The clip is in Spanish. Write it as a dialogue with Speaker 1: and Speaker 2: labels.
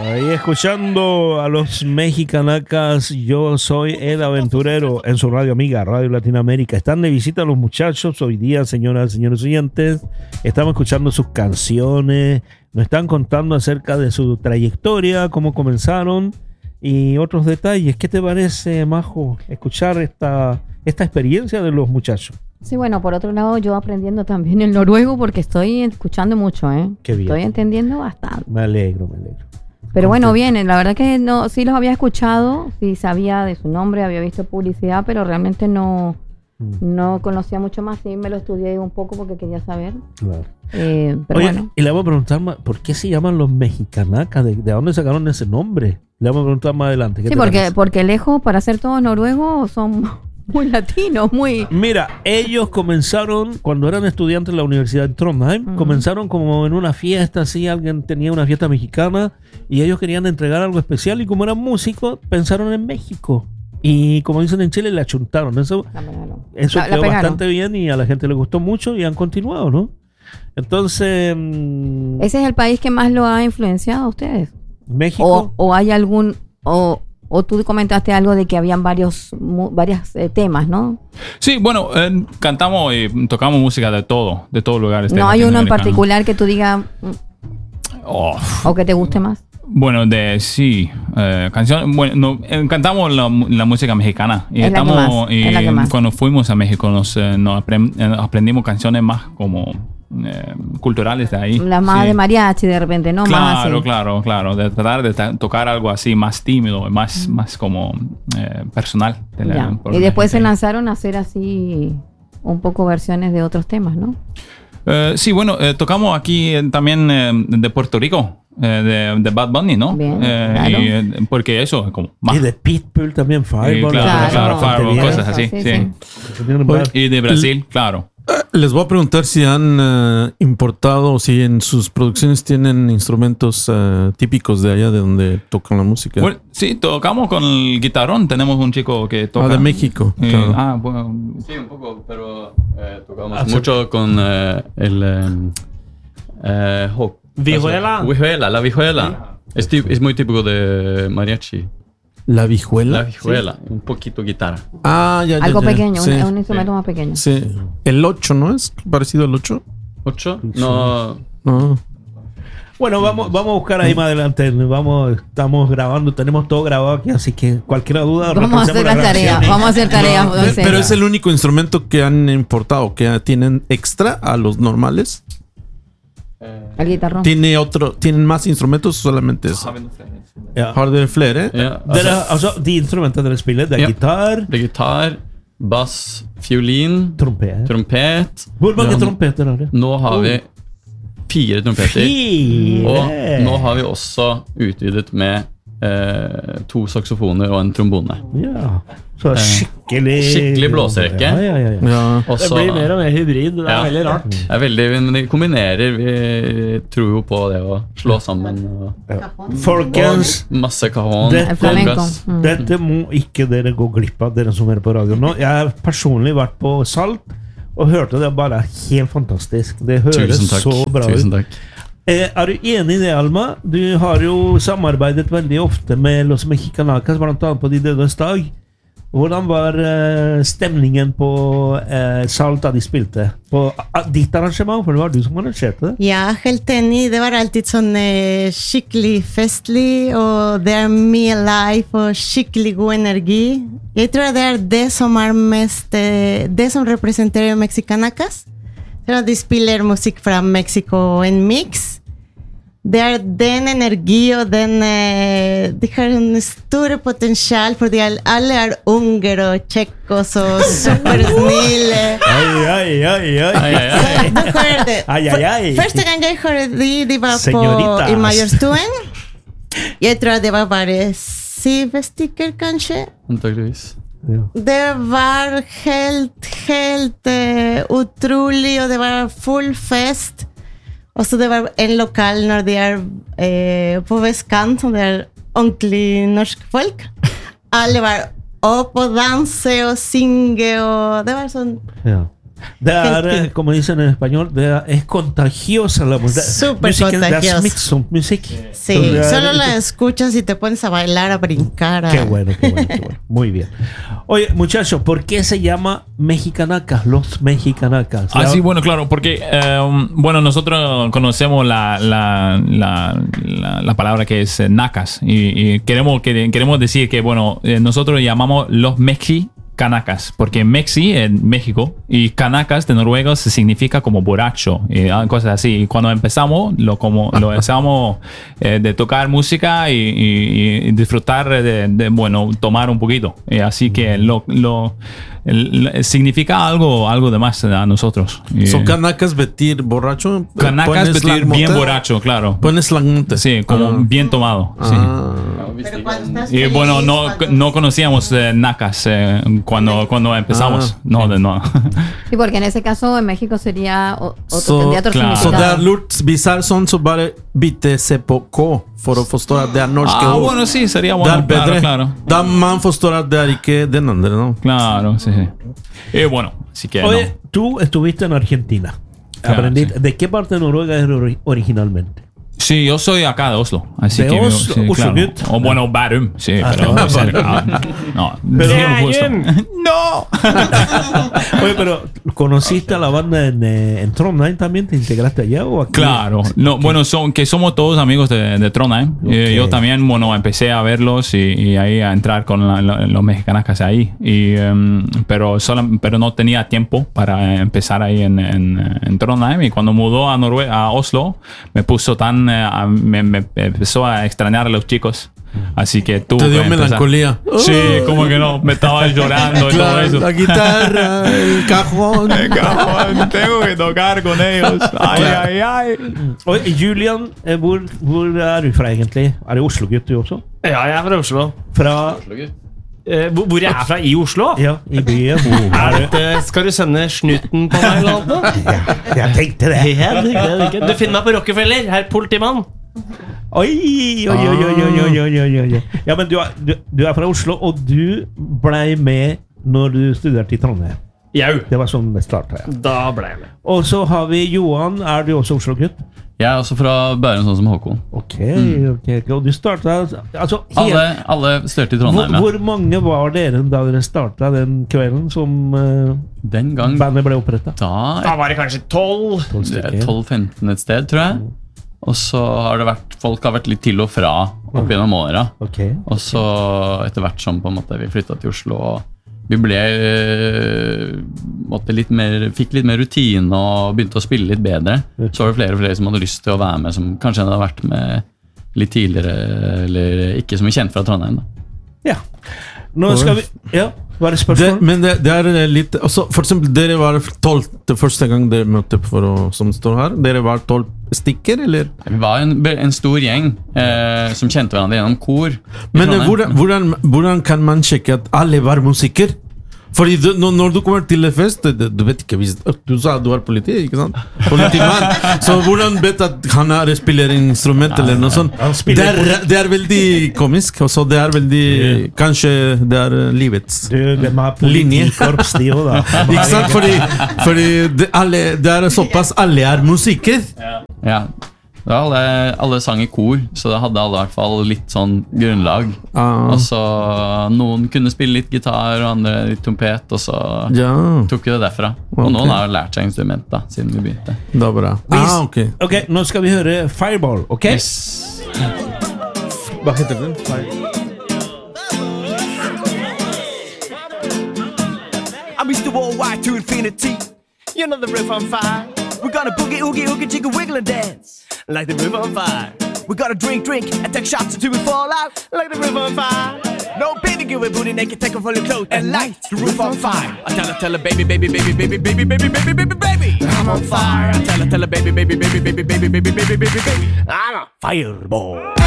Speaker 1: Ahí escuchando a los mexicanacas, yo soy el aventurero en su radio amiga, Radio Latinoamérica. Están de visita los muchachos hoy día, señoras y señores oyentes. Estamos escuchando sus canciones, nos están contando acerca de su trayectoria, cómo comenzaron y otros detalles. ¿Qué te parece, Majo, escuchar esta experiencia de los muchachos?
Speaker 2: Sí, bueno, por otro lado, yo aprendiendo también el noruego porque estoy escuchando mucho, ¿eh?
Speaker 1: Qué bien.
Speaker 2: Estoy entendiendo bastante.
Speaker 1: Me alegro.
Speaker 2: Pero bueno, bien, la verdad que no, sí los había escuchado, sí sabía de su nombre, había visto publicidad, pero realmente no conocía mucho más. Sí me lo estudié un poco porque quería saber.
Speaker 1: Claro.
Speaker 2: Pero
Speaker 1: oye,
Speaker 2: bueno.
Speaker 1: y le vamos a preguntar más, ¿por qué se llaman los mexicanacas? ¿De dónde sacaron ese nombre? Le vamos a preguntar más adelante.
Speaker 2: Sí, porque lejos, para ser todos noruegos, son muy latinos, muy...
Speaker 1: Mira, ellos comenzaron, cuando eran estudiantes en la Universidad de Trondheim, comenzaron como en una fiesta, así, alguien tenía una fiesta mexicana y ellos querían entregar algo especial y como eran músicos, pensaron en México. Y como dicen en Chile, le achuntaron. Eso quedó bastante bien y a la gente le gustó mucho y han continuado, ¿no? Entonces...
Speaker 2: ¿Ese es el país que más lo ha influenciado a ustedes?
Speaker 1: México.
Speaker 2: ¿O hay algún... O tú comentaste algo de que habían varios temas, ¿no?
Speaker 3: Sí, bueno, cantamos y tocamos música de todos lugares.
Speaker 2: ¿No hay uno en particular que tú digas o que te guste más?
Speaker 3: Bueno, canciones. Bueno, cantamos la música mexicana. Y cuando fuimos a México nos aprendimos canciones más como culturales de ahí.
Speaker 2: Las más de mariachi de repente, ¿no?
Speaker 3: Claro,
Speaker 2: más
Speaker 3: claro. De tratar de tocar algo así más tímido, más como personal.
Speaker 2: Y después se lanzaron a hacer así un poco versiones de otros temas, ¿no?
Speaker 3: Sí, bueno, tocamos aquí también de Puerto Rico. De Bad Bunny, ¿no?
Speaker 2: Bien, claro.
Speaker 3: Porque eso es como más.
Speaker 1: Y de Pitbull también, Fireball.
Speaker 3: Claro, cosas así, sí. Y de Brasil, claro.
Speaker 4: Les voy a preguntar si han importado o si en sus producciones tienen instrumentos típicos de allá de donde tocan la música.
Speaker 3: Bueno, sí, tocamos con el guitarrón. Tenemos un chico que toca.
Speaker 4: De México. Claro.
Speaker 3: Bueno.
Speaker 5: Sí, un poco, pero tocamos mucho con el
Speaker 6: Vihuela.
Speaker 5: La vihuela. Es muy típico de mariachi.
Speaker 4: ¿La vihuela?
Speaker 5: La vihuela, sí. Un poquito guitarra.
Speaker 4: Ya.
Speaker 2: Algo pequeño,
Speaker 4: sí.
Speaker 2: un instrumento más pequeño.
Speaker 4: Sí. ¿El 8 no es parecido al 8?
Speaker 5: ¿8? No.
Speaker 1: Bueno, vamos a buscar ahí más adelante. Estamos grabando, tenemos todo grabado aquí, así que cualquier duda.
Speaker 2: Vamos a hacer tareas.
Speaker 4: Pero es el único instrumento que han importado, que tienen extra a los normales.
Speaker 2: El guitarrón.
Speaker 4: ¿Tienen más instrumentos o solamente eso? Har dere flere?
Speaker 1: De instrumenter dere spiller, det er gitar.
Speaker 5: Det er gitar, bass, fiolin, trompet.
Speaker 1: Hvor mange trompeter har dere?
Speaker 5: Nå har vi 4 trompeter. Og nå har vi også utvidet med 2 saksofoner og en trombone.
Speaker 1: Ja, så
Speaker 5: skikkelig blåserekke.
Speaker 1: Ja.
Speaker 6: Det blir mer og mer hybrid. Det er veldig rart.
Speaker 5: Det er veldig, men de kombinerer. Vi tror jo på det å slå sammen.
Speaker 1: Folkens,
Speaker 5: masse cajon.
Speaker 1: Dette må ikke dere gå glipp av, dere som er på radio nå. Jeg har personlig vært på Salt og hørte det bare helt fantastisk. Det høres så bra ut.
Speaker 5: Tusen takk.
Speaker 1: Er du enig i det, Alma? Du har jo samarbeidet veldig ofte med Los Mexicanacas, blant annet på De Dødes Dag. Hvordan var stemningen på Salt da de spilte? På ditt arrangement, for det var du som arrangerte det.
Speaker 7: Ja, helt enig. Det var alltid sånn skikkelig festlig, og det er mye live og skikkelig god energi. Jeg tror det er det som er mest det som representerer Mexicanacas. De spiller musikk fra Mexico, en mix. Det er den energi og den de har en stor potensial, fordi alle er unger og tjekkos og supersnille. Du hører det. Første gang jeg hørte de var i Majorstuen. Jeg tror det var bare 7 stykker, kanskje.
Speaker 5: Antageligvis.
Speaker 1: Ja.
Speaker 7: Det var helt utrolig, og det var full fest. Og så det var en lokal når de er på vestkant, og det er ordentlig norsk folk. Alle var opp og danse og synge, og det var sånn
Speaker 1: como dicen en español, es contagiosa la música.
Speaker 7: Súper contagiosa. Sí, solo la escuchas y te pones a bailar, a brincar.
Speaker 1: Qué bueno. Muy bien. Oye, muchachos, ¿por qué se llama Mexicanacas? Los Mexicanacas.
Speaker 3: Sí, bueno, claro, porque nosotros conocemos la palabra que es nacas y queremos decir que, nosotros llamamos los Mexicanacas, porque Mexi en México y canacas de noruego se significa como borracho y cosas así. Y cuando empezamos, lo empezamos de tocar música y disfrutar de tomar un poquito. Así que significa algo de más a nosotros.
Speaker 4: ¿Son canacas vestir borracho?
Speaker 3: Canacas vestir bien borracho, claro.
Speaker 4: Pones la monte.
Speaker 3: Sí, como bien tomado. Sí. Y no conocíamos nacas cuando empezamos. No.
Speaker 2: Sí, porque en ese caso en México sería tendría otro significado.
Speaker 4: Så det lurt visar sånn så bare bytte se på K for å forstå at det norske ord.
Speaker 3: Bueno, sí, sería bueno. Claro.
Speaker 4: Da man forstår at det ikke den andre, no?
Speaker 3: Claro, sí. Así que
Speaker 1: Oye, tú estuviste en Argentina.
Speaker 3: Claro, sí.
Speaker 1: ¿De qué parte de Noruega eres originalmente?
Speaker 3: Sí, yo soy acá de Oslo. Así
Speaker 1: ¿De
Speaker 3: que
Speaker 1: Oslo?
Speaker 3: Sí,
Speaker 1: Oslo,
Speaker 3: claro. Bærum, sí, pero muy cerca. No.
Speaker 1: ¡No! Oye, pero ¿conociste a la banda en Trondheim también? ¿Te integraste allá o aquí?
Speaker 3: Claro. No, que somos todos amigos de Trondheim. Okay. Yo también, empecé a verlos y ahí a entrar con los mexicanacas ahí. Pero no tenía tiempo para empezar ahí en Trondheim. Y cuando mudó a Oslo, me puso me empezó a extrañar a los chicos. Así que tú.
Speaker 4: Te dio melancolía.
Speaker 3: Sí, como que no, me estaba llorando y todo eso.
Speaker 4: La guitarra, el cajón.
Speaker 3: Tengo que tocar con ellos. Ay.
Speaker 1: Oye, Julian, hvor du fra egentlig? Det Oslo-gutt du også?
Speaker 6: Ja, jeg fra Oslo. Hvor jeg fra i Oslo?
Speaker 1: Ja, i byen.
Speaker 6: Skal du sende snutten på meg eller noe?
Speaker 1: Ja, jeg tenkte det.
Speaker 6: Du finner meg på Rockefeller, herr politimann.
Speaker 1: Oi. Ja, men du fra Oslo, og du ble med når du studerte i Trondheim.
Speaker 6: Jau.
Speaker 1: Det var sånn det startet, ja.
Speaker 6: Da ble jeg med.
Speaker 1: Og så har vi Johan. Du også Oslo-gutt?
Speaker 5: Jeg også fra Bærum, sånn som Håkon.
Speaker 1: Ok. Og du startet altså,
Speaker 5: alle startet i Trondheim,
Speaker 1: Hvor mange var dere da dere startet den kvelden som
Speaker 5: den gang
Speaker 1: bandet ble opprettet?
Speaker 6: Da var det kanskje
Speaker 5: 12-15 et sted, tror jeg. Og så har folk har vært litt til og fra opp gjennom åra.
Speaker 1: Okay.
Speaker 5: Og så etter hvert som på en måte vi flyttet til Oslo, og vi fikk litt mer rutine og begynte å spille litt bedre. Så var det flere og flere som hadde lyst til å være med, som kanskje hadde vært med litt tidligere, eller ikke så mye kjent fra Trondheim da.
Speaker 1: Ja. Nå skal vi... Ja, var det spørsmål?
Speaker 4: Men det litt... Altså, for eksempel, dere var 12 det første gang dere møtte som står her. Dere var 12 stikker, eller?
Speaker 5: Vi var en stor gjeng som kjente hverandre gjennom kor.
Speaker 4: Men hvordan kan man sjekke at alle var musiker? Fordi når du kommer til en fest, du vet ikke hvis du sa at du var politi, ikke sant? Politimann. Så hvordan vet at han spiller instrument eller noe sånt? Det veldig komisk, og så det veldig kanskje det livets linje. Ikke sant? Fordi det såpass alle musiker.
Speaker 5: Ja. Alle sang i kor, så da hadde alle i hvert fall litt sånn grunnlag. Og så noen kunne spille litt gitar, og andre litt trompet, og så tok vi det derfra. Og noen har lært seg instrument da, siden vi begynte.
Speaker 4: Det var bra.
Speaker 1: Ok, nå skal vi høre Fireball, ok?
Speaker 5: Yes.
Speaker 4: Hva heter den?
Speaker 8: I'm Mr. Worldwide to infinity. You know the riff on fire. We're gonna boogie, oogie, oogie, jiggle, wiggle and dance like the river on fire. We're gonna drink, and take shots until we fall out like the river on fire. No baby, give a booty naked, take off all your clothes and light the roof on fire. I tell her, baby, baby, baby, baby, baby, baby, baby, baby, baby, I'm on fire. I tell her, baby, baby, baby, baby, baby, baby, baby, baby, baby, I'm a fireball.